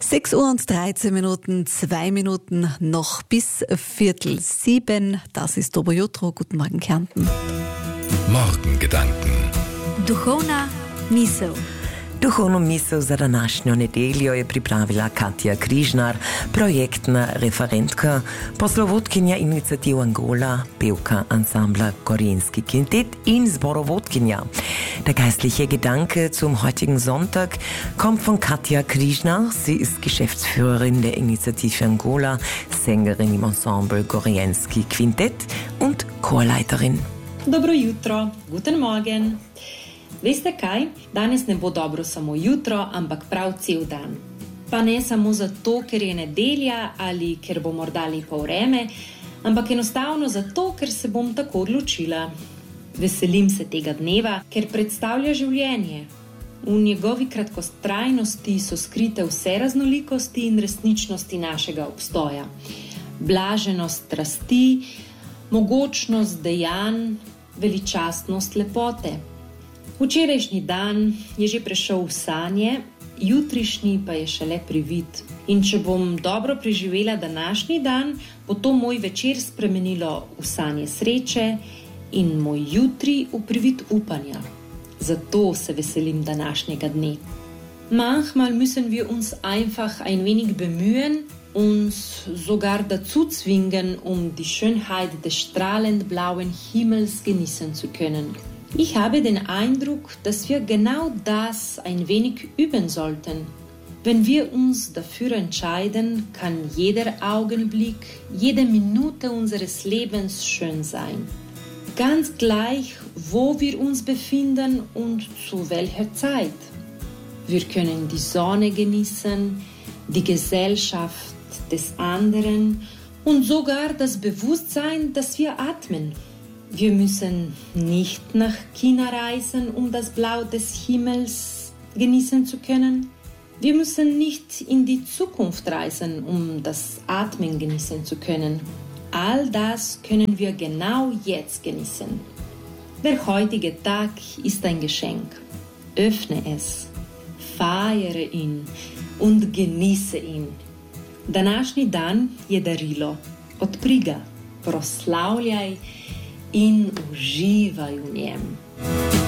6 Uhr und 13 Minuten, 2 Minuten noch bis 6:45. Das ist Dobro Jutro. Guten Morgen, Kärnten. Morgengedanken. Duhovna misel. Duhovnu misel za današnjo nedeljo je pripravila Katja Križnar, projektna referentka, poslovodkinja iniciativ Angola, pevka Ensembla Koreanski Quintet in Zborovodkinja. Der geistliche Gedanke zum heutigen Sonntag kommt von Katja Križnar. Sie ist Geschäftsführerin der Initiative Angola, Sängerin im Ensemble Koreanski Quintet und Chorleiterin. Dobro jutro, guten Morgen. Veste kaj? Danes ne bo dobro samo jutro, ampak prav cel dan. Pa ne samo zato, ker je nedelja ali ker bo morda lepo vreme, ampak enostavno zato, ker se bom tako odločila. Veselim se tega dneva, ker predstavlja življenje. V njegovi kratkotrajnosti so skrite vse raznolikosti in resničnosti našega obstoja. Blaženost strasti, mogočnost dejanj, veličastnost lepote. Včerajšnji dan je že prešel v sanje, jutrišnji pa je šele privid. In če bom dobro preživela današnji dan, bo to moj večer spremenilo v sanje sreče in moj jutri v privid upanja. Zato se veselim današnjega dne. Manchmal müssen wir uns einfach ein wenig bemühen, uns sogar dazu zwingen, die Schönheit des strahlend blauen Himmels genießen zu können. Ich habe den Eindruck, dass wir genau das ein wenig üben sollten. Wenn wir uns dafür entscheiden, kann jeder Augenblick, jede Minute unseres Lebens schön sein. Ganz gleich, wo wir uns befinden und zu welcher Zeit. Wir können die Sonne genießen, die Gesellschaft des anderen und sogar das Bewusstsein, dass wir atmen. Wir müssen nicht nach China reisen, das Blau des Himmels genießen zu können. Wir müssen nicht in die Zukunft reisen, das Atmen genießen zu können. All das können wir genau jetzt genießen. Der heutige Tag ist ein Geschenk. Öffne es, feiere ihn und genieße ihn. Današnji dan je darilo. Odpri ga, proslavljaj in uživaj v njem.